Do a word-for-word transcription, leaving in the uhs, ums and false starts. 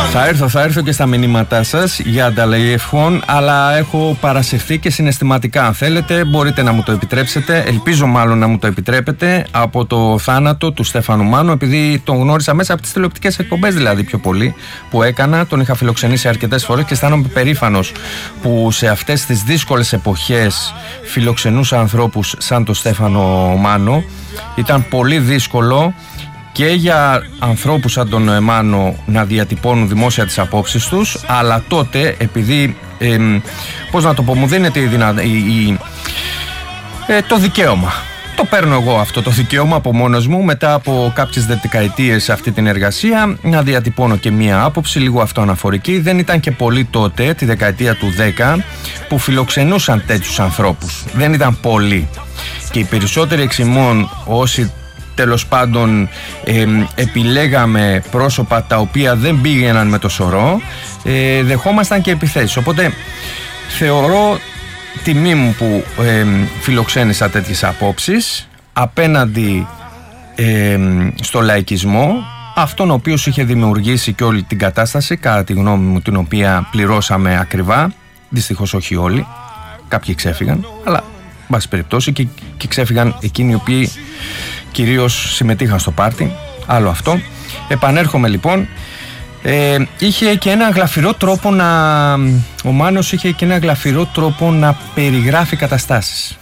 Θα έρθω, θα έρθω και στα μηνύματά σας για ανταλλαγή ευχών, αλλά έχω παρασυρθεί και συναισθηματικά. Αν θέλετε, μπορείτε να μου το επιτρέψετε. Ελπίζω μάλλον να μου το επιτρέπετε, από το θάνατο του Στέφανου Μάνου, επειδή τον γνώρισα μέσα από τις τηλεοπτικές εκπομπές, δηλαδή πιο πολύ που έκανα. Τον είχα φιλοξενήσει αρκετές φορές και αισθάνομαι περήφανος που σε αυτές τις δύσκολες εποχές φιλοξενούσα ανθρώπους σαν τον Στέφανο Μάνο. Ήταν πολύ δύσκολο και για ανθρώπους σαν τον Μάνο να διατυπώνουν δημόσια τις απόψεις τους, αλλά τότε, επειδή ε, πώς να το πω, μου δίνεται η δυνα... η, η, ε, το δικαίωμα. Το παίρνω εγώ αυτό το δικαίωμα από μόνος μου, μετά από κάποιες δεκαετίες σε αυτή την εργασία, να διατυπώνω και μία άποψη λίγο αυτοαναφορική. Δεν ήταν και πολλοί τότε, τη δεκαετία του δέκα, που φιλοξενούσαν τέτοιους ανθρώπους. Δεν ήταν πολλοί. Και οι περισσότεροι εξ ημών, όσοι τέλος πάντων ε, επιλέγαμε πρόσωπα τα οποία δεν πήγαιναν με το σωρό, ε, δεχόμασταν και επιθέσεις. Οπότε θεωρώ τιμή μου που ε, φιλοξένησα τέτοιες απόψεις απέναντι ε, στο λαϊκισμό, αυτόν ο οποίος είχε δημιουργήσει και όλη την κατάσταση, κατά τη γνώμη μου, την οποία πληρώσαμε ακριβά. Δυστυχώς όχι όλοι, κάποιοι ξέφυγαν, αλλά μπας περιπτώσει και, και ξέφυγαν εκείνοι οι οποίοι κυρίως συμμετείχαν στο πάρτι. Άλλο αυτό. Επανέρχομαι λοιπόν. Ε, είχε και ένα γλαφυρό τρόπο να... Ο Μάνος είχε και ένα γλαφυρό τρόπο να περιγράφει καταστάσεις.